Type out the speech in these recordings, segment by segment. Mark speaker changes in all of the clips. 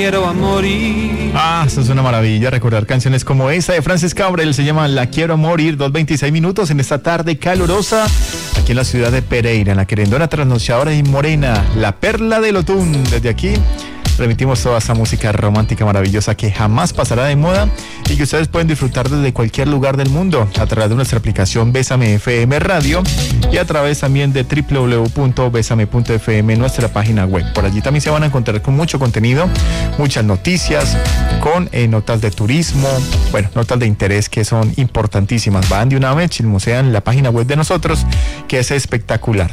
Speaker 1: Quiero morir.
Speaker 2: Esto es una maravilla, recordar canciones como esa de Frances Cabrel, se llama La Quiero Morir, 2:26 minutos en esta tarde calurosa, aquí en la ciudad de Pereira, en la querendona trasnochadora y morena, la perla del Otún. Desde aquí remitimos toda esa música romántica maravillosa que jamás pasará de moda y que ustedes pueden disfrutar desde cualquier lugar del mundo a través de nuestra aplicación Bésame FM Radio y a través también de www.besame.fm, nuestra página web. Por allí también se van a encontrar con mucho contenido, muchas noticias, con notas de turismo, bueno, notas de interés que son importantísimas. Van de una vez, chismosean la página web de nosotros, que es espectacular,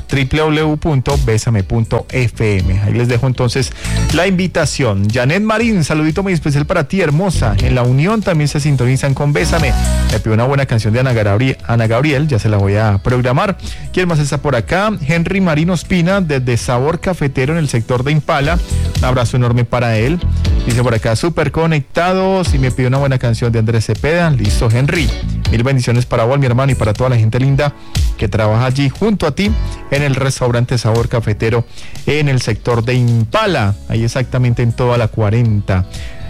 Speaker 2: www.besame.fm. Ahí les dejo entonces la invitación. Janet Marín, saludito muy especial para ti, hermosa. En La Unión también se sintonizan con Bésame. Me pidió una buena canción de Ana Gabriel, ya se la voy a programar. ¿Quién más está por acá? Henry Marino Espina, desde Sabor Cafetero en el sector de Impala. Un abrazo enorme para él. Dice por acá, súper conectados, y me pidió una buena canción de Andrés Cepeda. Listo, Henry. Mil bendiciones para vos, mi hermano, y para toda la gente linda que trabaja allí junto a ti en el restaurante Sabor Cafetero en el sector de Impala, ahí exactamente en toda la 40.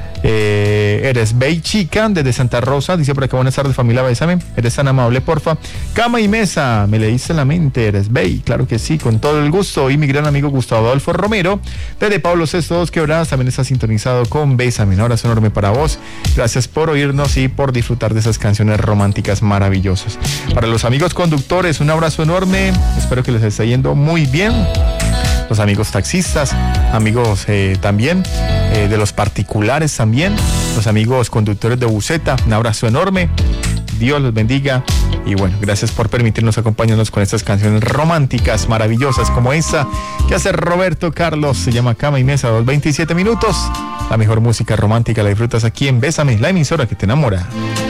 Speaker 2: Eres Bey Chica desde Santa Rosa, dice por acá, buenas tardes familia Bésame, eres tan amable, porfa. Cama y mesa, me leíste la mente, eres Bey, claro que sí, con todo el gusto. Y mi gran amigo Gustavo Adolfo Romero desde Pablo VI, Dos Quebradas, también está sintonizado con Bésame. Un abrazo enorme para vos, gracias por oírnos y por disfrutar de esas canciones románticas maravillosas. Para los amigos conductores, un abrazo enorme, espero que les esté yendo muy bien. Los amigos taxistas, amigos también de los particulares también, los amigos conductores de buseta, un abrazo enorme, Dios los bendiga y bueno, gracias por permitirnos acompañarnos con estas canciones románticas maravillosas como esa que hace Roberto Carlos, se llama Cama y Mesa, 2:27 minutos, la mejor música romántica la disfrutas aquí en Bésame, la emisora que te enamora.